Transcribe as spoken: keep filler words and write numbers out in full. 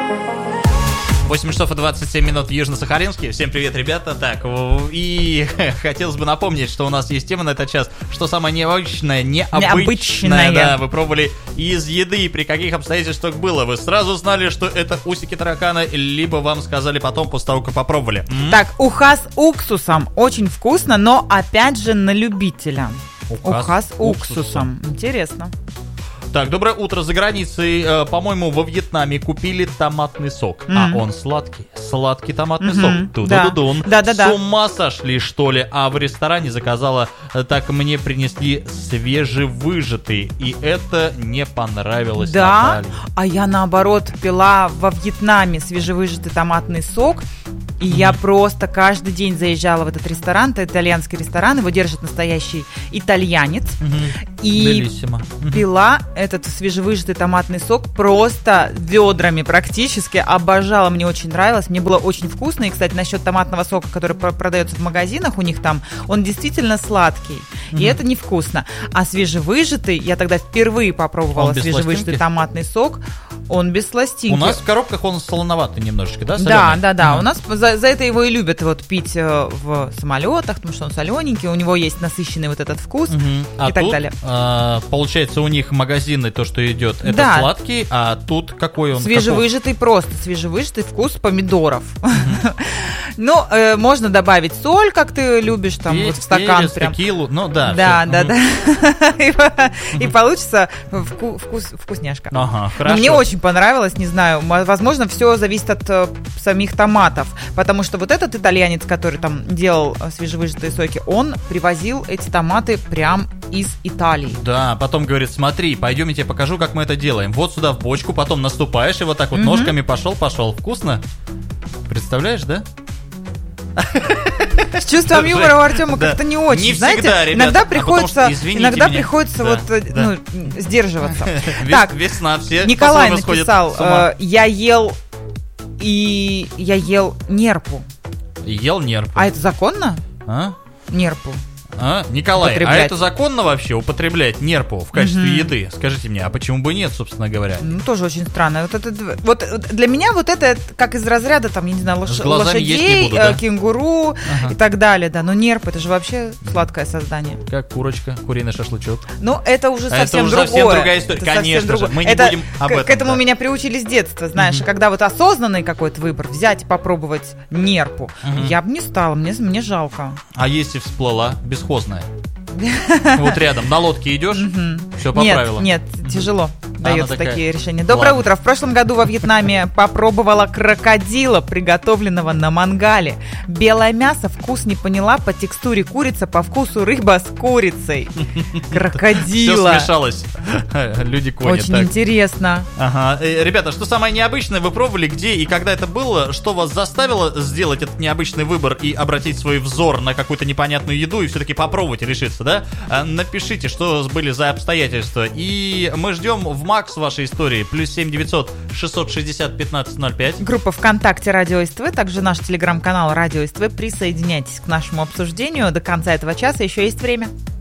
восемь часов и двадцать семь минут в Южно-Сахалинске. Всем привет, ребята. Так, и хотелось бы напомнить, что у нас есть тема на этот час. Что самое необычное, необычное, необычное. Да, вы пробовали из еды, и при каких обстоятельствах было. Вы сразу знали, что это усики таракана, либо вам сказали потом, после того, как попробовали. М-м? Так, уха с уксусом. Очень вкусно, но опять же на любителя. Уха, уха с уксусом. уксусом. Интересно. Так, доброе утро. За границей, э, по-моему, во Вьетнаме купили томатный сок. Mm-hmm. А он сладкий. Сладкий томатный mm-hmm. сок. Ту-ду-ду-дун. Да. Да, да, С да. ума сошли, что ли? А в ресторане заказала, так мне принесли свежевыжатый. И это не понравилось Да, Наталье. а я наоборот пила во Вьетнаме свежевыжатый томатный сок. И mm-hmm. я просто каждый день заезжала в этот ресторан, это итальянский ресторан, его держит настоящий итальянец. Mm-hmm. И Белиссимо. пила этот свежевыжатый томатный сок просто ведрами практически. Обожала, мне очень нравилось, мне было очень вкусно. И, кстати, насчет томатного сока, который продается в магазинах у них там, он действительно сладкий. Mm-hmm. И это невкусно. А свежевыжатый, я тогда впервые попробовала свежевыжатый томатный сок. Он без сластинки. У нас в коробках он солоноватый немножечко, да? Соленый? Да, да, да. Mm-hmm. У нас за, за это его и любят вот пить в самолетах, потому что он солененький, у него есть насыщенный вот этот вкус mm-hmm. и а так тут, далее. А, получается, у них магазины, то, что идет, это да. сладкий, а тут какой он? Свежевыжатый, каков? просто свежевыжатый вкус помидоров. Mm-hmm. Ну, э, можно добавить соль, как ты любишь, там вот в стакан перец, прям. Текилу, ну да. Да, все. да, Mm-hmm. да. И, и получится вку, вкус, вкусняшка. Ага, хорошо. Но мне очень понравилось, не знаю, возможно, все зависит от э, самих томатов, потому что вот этот итальянец, который там делал свежевыжатые соки, он привозил эти томаты прям из Италии. Да, потом говорит, смотри, пойдем, я тебе покажу, как мы это делаем. Вот сюда в бочку, потом наступаешь и вот так вот mm-hmm. ножками пошел-пошел. Вкусно? Представляешь, да? С чувством юмора у Артема да. как-то не очень, не знаете, всегда, ребята, иногда а приходится, что, иногда меня. приходится да, вот да. ну, сдерживаться. Вес, Так, весна, все Николай написал, э, я ел и я ел нерпу. Ел нерпу. А это законно? А? Нерпу. А? Николай, а это законно вообще употреблять нерпу в качестве mm-hmm. еды? Скажите мне, а почему бы нет, собственно говоря? Ну, тоже очень странно. Вот, это, вот для меня вот это как из разряда, там, я не знаю, лош... лошадей, буду, да? кенгуру ага. и так далее, да. Но нерп, это же вообще сладкое создание. Как курочка, куриный шашлычок. Ну, это уже совсем это уже другое. совсем другая история. Это Конечно же, мы не это будем об к, этом. К этому да. меня приучили с детства, знаешь. Mm-hmm. Когда вот осознанный какой-то выбор, взять и попробовать нерпу, mm-hmm. я бы не стала, мне, мне жалко. А если всплыла бесхозная? Вот рядом, на лодке идешь, mm-hmm. все по нет, правилам. Нет, тяжело даются такая... такие решения. Доброе Ладно. утро. В прошлом году во Вьетнаме попробовала крокодила, приготовленного на мангале. Белое мясо, вкус не поняла, по текстуре курица, по вкусу рыба с курицей. Крокодила. Все смешалось. Люди-кони. Очень так. интересно. Ага. Ребята, что самое необычное вы пробовали, где и когда это было? Что вас заставило сделать этот необычный выбор и обратить свой взор на какую-то непонятную еду и все-таки попробовать решиться, да? Напишите, что были за обстоятельства. И мы ждем в Макс вашей истории. Плюс семь девятьсот шестьсот шестьдесят пятнадцать ноль пять. Группа ВКонтакте Радио СТВ, также наш телеграм-канал Радио СТВ. Присоединяйтесь к нашему обсуждению. До конца этого часа еще есть время.